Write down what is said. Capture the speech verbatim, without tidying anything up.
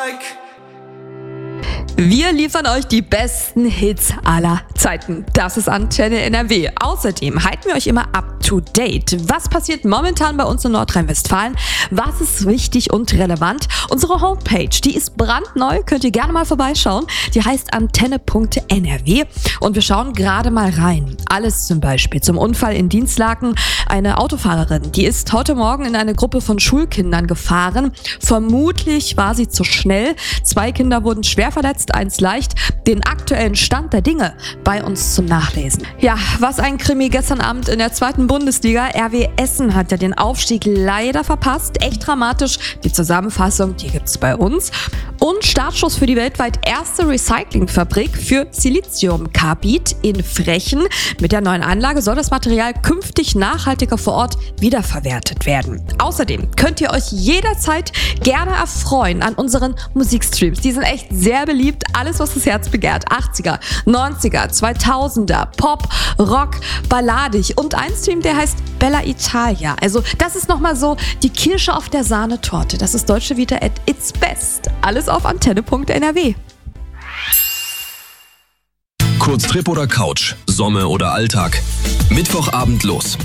Wir liefern euch die besten Hits aller Zeiten. Das ist Antenne N R W. Außerdem halten wir euch immer up to date. Was passiert momentan bei uns in Nordrhein-Westfalen? Was ist wichtig und relevant? Unsere Homepage, die ist brandneu. Könnt ihr gerne mal vorbeischauen. Die heißt antenne punkt n r w. Und wir schauen gerade mal rein. Alles zum Beispiel zum Unfall in Dinslaken. Eine Autofahrerin, die ist heute Morgen in eine Gruppe von Schulkindern gefahren. Vermutlich war sie zu schnell. Zwei Kinder wurden schwer verletzt, eins leicht. Den aktuellen Stand der Dinge bei uns zum Nachlesen. Ja, was ein Krimi gestern Abend in der zweiten Bundesliga. R W Essen hat ja den Aufstieg leider verpasst. Echt dramatisch. Die Zusammenfassung, die gibt's bei uns. Und Startschuss für die weltweit erste Recyclingfabrik für Siliziumkarbid in Frechen. Mit der neuen Anlage soll das Material künftig nachhaltiger vor Ort wiederverwertet werden. Außerdem könnt ihr euch jederzeit gerne erfreuen an unseren Musikstreams. Die sind echt sehr beliebt. Alles, was das Herz begehrt. achtziger, neunziger, zweitausender, Pop, Rock, balladig. Und ein Stream, der heißt Bella Italia. Also das ist nochmal so die Kirsche auf der Sahnetorte. Das ist Deutsche Vita at its best. Alles auf antenne punkt n r w. Kurztrip oder Couch, Sommer oder Alltag. Mittwochabend los.